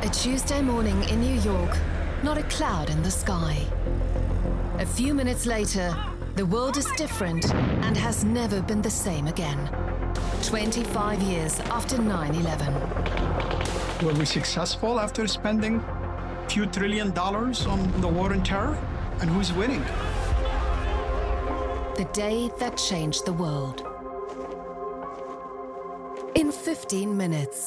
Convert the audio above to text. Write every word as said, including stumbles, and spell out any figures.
A Tuesday morning in New York, not a cloud in the sky. A few minutes later, the world is different and has never been the same again. twenty-five years after nine eleven. Were we successful after spending a few trillion dollars on the war on terror? And who's winning? The day that changed the world. In fifteen minutes.